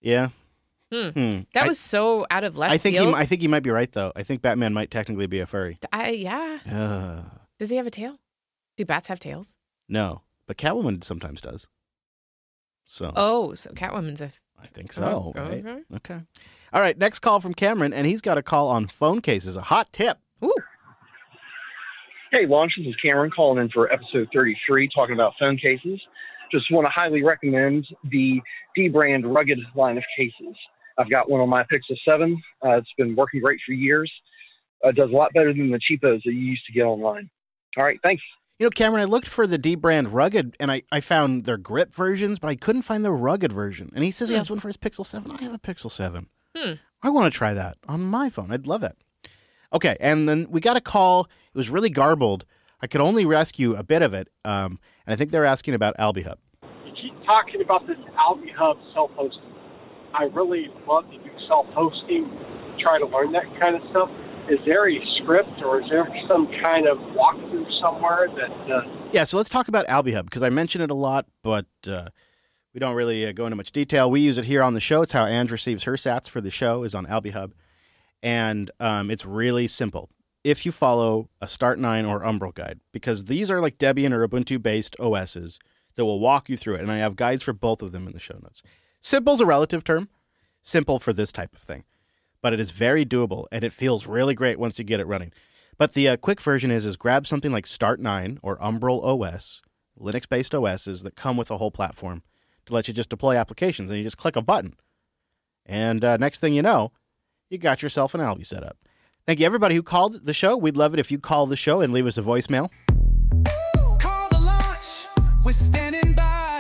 Yeah. That was so out of left I field. I think he might be right, though. I think Batman might technically be a furry. Yeah. Does he have a tail? Do bats have tails? No, but Catwoman sometimes does. So. Oh, so Catwoman's a... I think so, right? Okay. All right, next call from Cameron, and he's got a call on phone cases. A hot tip. Ooh. Hey, Launch, this is Cameron calling in for episode 33, talking about phone cases. Just want to highly recommend the D-brand rugged line of cases. I've got one on my Pixel 7. It's been working great for years. It does a lot better than the cheapos that you used to get online. All right, thanks. You know, Cameron, I looked for the D-brand rugged, and I found their grip versions, but I couldn't find the rugged version. And he says he has one for his Pixel 7. I have a Pixel 7. I want to try that on my phone. I'd love it. Okay, and then we got a call. It was really garbled. I could only rescue a bit of it, and I think they're asking about AlbiHub. You keep talking about this AlbiHub self-hosting. I really love to do self-hosting, try to learn that kind of stuff. Is there a script or is there some kind of walkthrough somewhere that... Yeah, so let's talk about AlbiHub, because I mention it a lot, but we don't really go into much detail. We use it here on the show. It's how Ange receives her sats for the show is on AlbiHub. And it's really simple if you follow a Start9 or Umbrel guide, because these are like Debian or Ubuntu-based OSs that will walk you through it. And I have guides for both of them in the show notes. Simple is a relative term. Simple for this type of thing. But it is very doable, and it feels really great once you get it running. But the quick version is grab something like Start9 or Umbrel OS, Linux-based OSs that come with a whole platform to let you just deploy applications, and you just click a button. And next thing you know, you got yourself an Albi set up. Thank you, everybody who called the show. We'd love it if you call the show and leave us a voicemail. Call the Launch. We're standing by.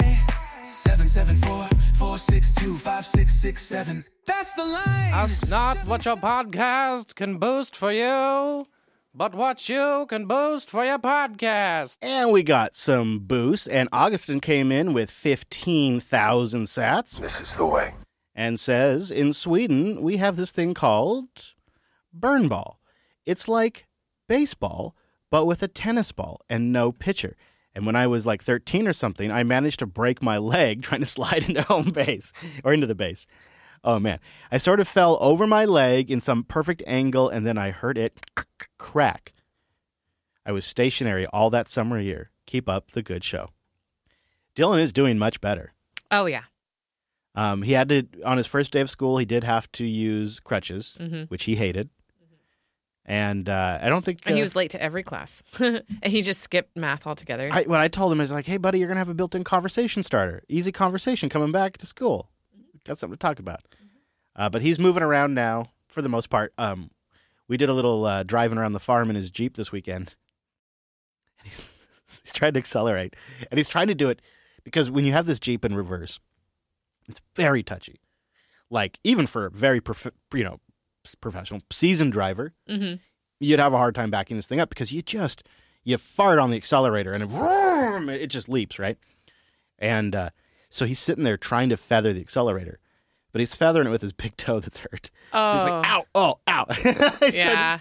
774-462-5667. That's the line. Ask not what your podcast can boost for you, but what you can boost for your podcast. And we got some boosts, and Augustin came in with 15,000 sats. This is the way. And says, in Sweden, we have this thing called burn ball. It's like baseball, but with a tennis ball and no pitcher. And when I was like 13 or something, I managed to break my leg trying to slide into home base, or into the base. Oh, man. I sort of fell over my leg in some perfect angle, and then I heard it crack. I was stationary all that summer year. Keep up the good show. Dylan is doing much better. Oh, yeah. He had to, on his first day of school, he did have to use crutches, which he hated. And I don't think... And he was late to every class. And he just skipped math altogether. What I told him is like, hey, buddy, you're going to have a built-in conversation starter. Easy conversation coming back to school. Got something to talk about. But he's moving around now, for the most part. We did a little driving around the farm in his Jeep this weekend. And he's trying to accelerate. And he's trying to do it because when you have this Jeep in reverse, it's very touchy. Like, even for a very professional, seasoned driver, you'd have a hard time backing this thing up because you fart on the accelerator and it just leaps, right? And so he's sitting there trying to feather the accelerator, but he's feathering it with his big toe that's hurt. Oh. So he's like, ow, oh, ow. Yeah.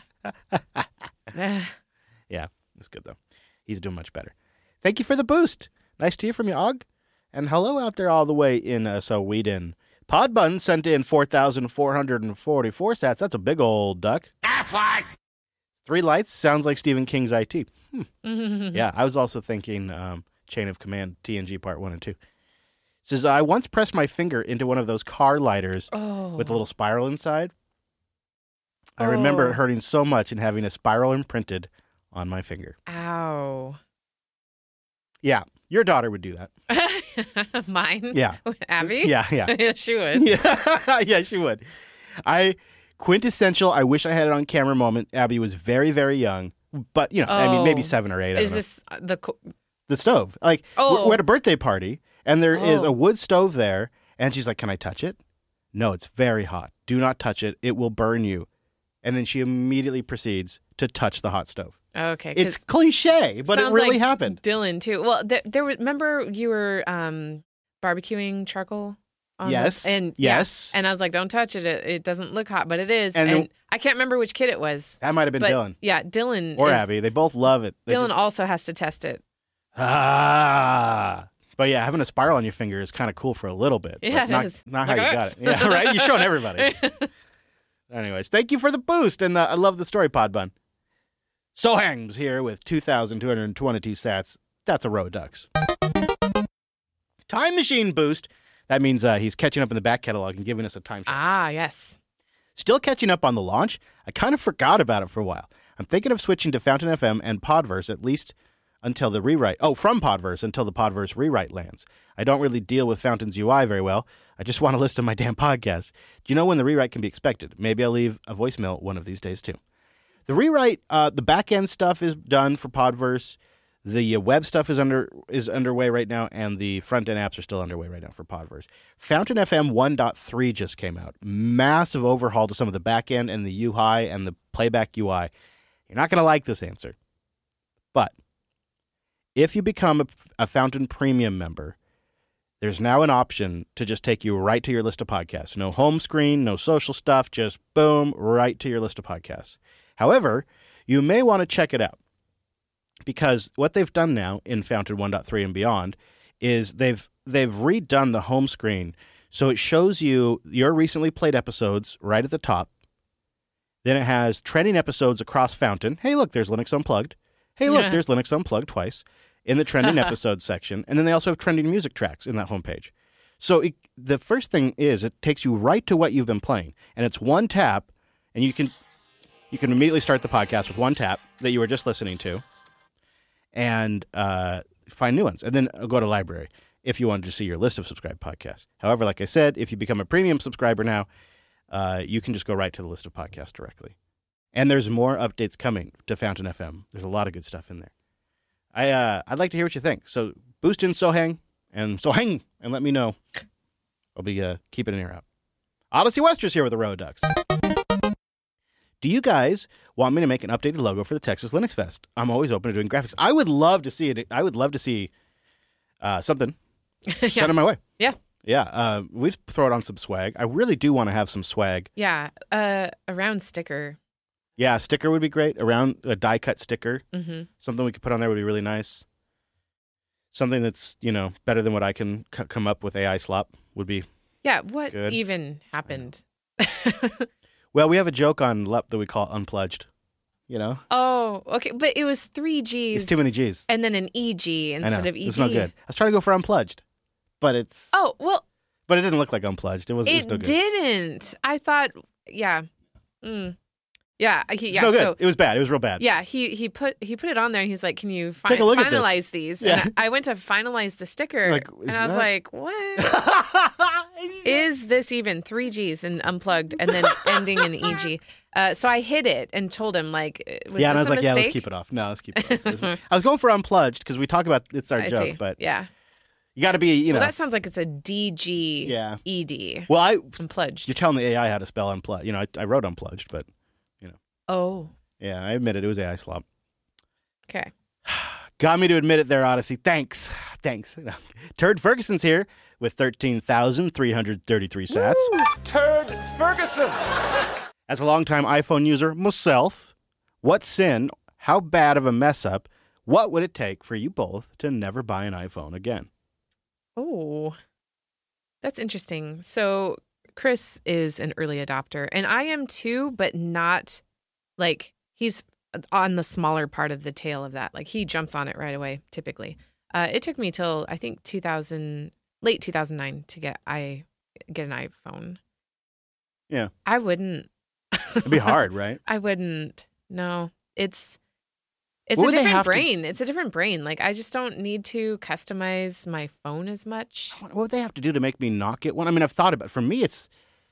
Yeah, it's good, though. He's doing much better. Thank you for the boost. Nice to hear from you, Og. And hello out there all the way in Sweden. Podbun sent in 4,444 sats. That's a big old duck. Affleck. 3 lights. Sounds like Stephen King's IT. Yeah, I was also thinking Chain of Command, TNG Part 1 and 2. It says, I once pressed my finger into one of those car lighters with a little spiral inside. I remember it hurting so much and having a spiral imprinted on my finger. Ow. Yeah, your daughter would do that. Mine? Yeah. Abby? Yeah. Yeah, she would. Yeah, she would. Quintessential, I wish I had it on camera moment. Abby was very, very young, but, I mean, maybe 7 or 8. Is this the stove? Like, we're at a birthday party, and there is a wood stove there, and she's like, can I touch it? No, it's very hot. Do not touch it. It will burn you. And then she immediately proceeds to touch the hot stove. Okay. It's cliche, but it really happened. Dylan, too. Well, there was, remember you were barbecuing charcoal? Yes. Yes. And I was like, don't touch it. It doesn't look hot, but it is. And I can't remember which kid it was. That might have been Dylan. Yeah, Dylan. Or Abby. They both love it. Dylan also has to test it. But yeah, having a spiral on your finger is kind of cool for a little bit. Yeah, but it not, is. not Look how you at got us. it. Yeah, right? You're showing everybody. Anyways, thank you for the boost, and I love the story, Podbun. Sohang's here with 2,222 sats. That's a row of ducks. Time Machine boost. That means he's catching up in the back catalog and giving us a time check. Ah, yes. Still catching up on the launch. I kind of forgot about it for a while. I'm thinking of switching to Fountain FM and Podverse at least until the rewrite. Oh, from Podverse until the Podverse rewrite lands. I don't really deal with Fountain's UI very well. I just want a list of my damn podcasts. Do you know when the rewrite can be expected? Maybe I'll leave a voicemail one of these days too. The rewrite, the back end stuff is done for Podverse. The web stuff is underway right now, and the front end apps are still underway right now for Podverse. Fountain FM 1.3 just came out. Massive overhaul to some of the back end and the UI and the playback UI. You're not going to like this answer. But if you become a Fountain Premium member, there's now an option to just take you right to your list of podcasts. No home screen, no social stuff, just boom, right to your list of podcasts. However, you may want to check it out. Because what they've done now in Fountain 1.3 and beyond is they've redone the home screen so it shows you your recently played episodes right at the top. Then it has trending episodes across Fountain. Hey, look, there's Linux Unplugged. Hey, look, there's Linux Unplugged twice in the trending episodes section. And then they also have trending music tracks in that homepage. So the first thing is it takes you right to what you've been playing. And it's one tap, and you can immediately start the podcast with one tap that you were just listening to. And find new ones. And then go to library if you wanted to see your list of subscribed podcasts. However, like I said, if you become a premium subscriber now, you can just go right to the list of podcasts directly. And there's more updates coming to Fountain FM. There's a lot of good stuff in there. I'd like to hear what you think. So boost in Sohang and let me know. I'll be keeping an ear out. Odyssey Wester's here with the Road Ducks. Do you guys want me to make an updated logo for the Texas Linux Fest? I'm always open to doing graphics. I would love to see it. I would love to see something. Send it my way. Yeah. Yeah. We'd throw it on some swag. I really do want to have some swag. Yeah. A round sticker. Yeah, a sticker would be great. A die-cut sticker. Mm-hmm. Something we could put on there would be really nice. Something that's, better than what I can come up with AI slop would be Yeah. What good. even happened? Well, we have a joke on LEP that we call unplugged, Oh, okay. But it was 3 Gs. It's too many Gs. And then an EG instead of EG. It's no good. I was trying to go for unplugged, but it's... Oh, well... But it didn't look like unplugged. It was no good. Didn't. I thought... Yeah. Yeah. It's no good. So, it was bad. It was real bad. yeah, he put it on there, and he's like, "Can you Take a look at this." finalize these?" Yeah. And I went to finalize the sticker, Like, and is I was that- like, "What is this even? 3 Gs and unplugged, and then ending in EG." So I hid it and told him, like, "Was Yeah, and I this was like, a yeah, mistake?" let's keep it off. No, let's keep it off. I was going for unplugged because we talk about it's our I joke, see. but Yeah. you got to be, Well, that sounds like it's a DG Yeah. ED. Well, Unplugged. you're telling the AI how to spell unplugged. I wrote unplugged, but Oh, yeah, I admit it was AI slop. okay. Got me to admit it there, Odyssey. Thanks. Turd Ferguson's here with 13,333 sats. Turd Ferguson. As a longtime iPhone user myself, what sin, how bad of a mess up, what would it take for you both to never buy an iPhone again? Oh, that's interesting. So Chris is an early adopter, and I am too, but not like he's on the smaller part of the tail of that. Like he jumps on it right away, typically. It took me till I think late 2009 to get an iPhone. Yeah. I wouldn't. It'd be hard, right? I wouldn't. No, it's What a would they different have to- brain. It's a different brain. Like I just don't need to customize my phone as much. What would they have to do to make me not get one? I mean, I've thought about it. For me, it's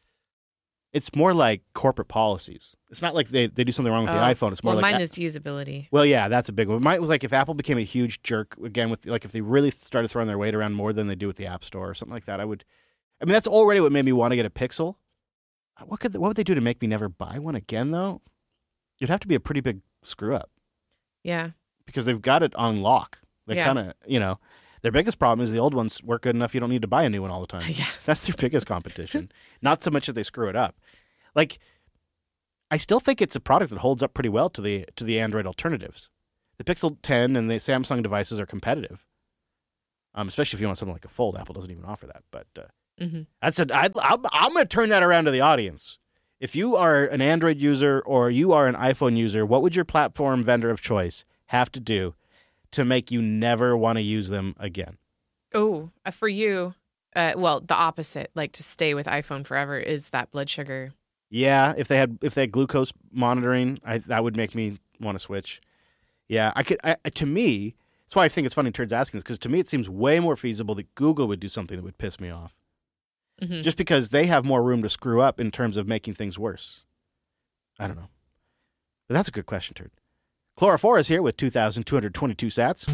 more like corporate policies. It's not like they do something wrong with the iPhone. It's more well, like mine is usability. Well, yeah, that's a big one. Mine was like if Apple became a huge jerk again with like if they really started throwing their weight around more than they do with the App Store or something like that. I mean, that's already what made me want to get a Pixel. What would they do to make me never buy one again though? It'd have to be a pretty big screw up Yeah. because they've got it on lock. They Yeah. kind of, their biggest problem is the old ones work good enough you don't need to buy a new one all the time. Yeah. That's their biggest competition. Not so much that they screw it up. Like, I still think it's a product that holds up pretty well to the Android alternatives. The Pixel 10 and the Samsung devices are competitive. especially if you want something like a Fold. Apple doesn't even offer that. But Mm-hmm. I'm going to turn that around to the audience. If you are an Android user or you are an iPhone user, what would your platform vendor of choice have to do to make you never want to use them again? Oh, for you, well, the opposite, like to stay with iPhone forever, is that blood sugar. Yeah, if they had glucose monitoring, that would make me want to switch. Yeah, to me, that's why I think it's funny Turd's asking this, because to me it seems way more feasible that Google would do something that would piss me off. Mm-hmm. Just because they have more room to screw up in terms of making things worse. I don't know. But that's a good question, Turd. Chlorophora is here with 2,222 sats.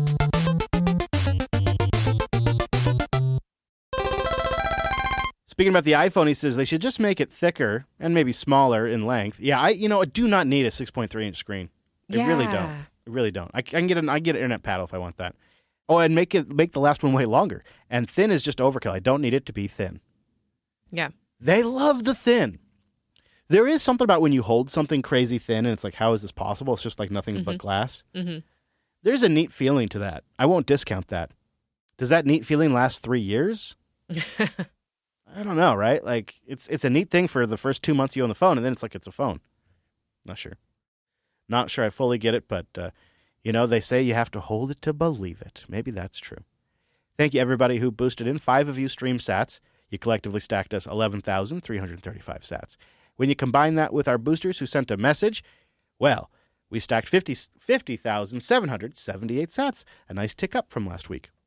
Speaking about the iPhone, he says they should just make it thicker and maybe smaller in length. Yeah, I do not need a 6.3-inch screen. I really don't. I really don't. I can get an internet paddle if I want that. Oh, and make the last one way longer. And thin is just overkill. I don't need it to be thin. Yeah. They love the thin. There is something about when you hold something crazy thin and it's like, how is this possible? It's just like nothing but glass. Mm-hmm. There's a neat feeling to that. I won't discount that. Does that neat feeling last 3 years? I don't know, right? Like, it's a neat thing for the first 2 months you own the phone, and then it's like it's a phone. Not sure. Not sure I fully get it, but, they say you have to hold it to believe it. Maybe that's true. Thank you, everybody who boosted in. 5 of you stream sats. You collectively stacked us 11,335 sats. When you combine that with our boosters who sent a message, well, we stacked 50,778 sats. A nice tick up from last week.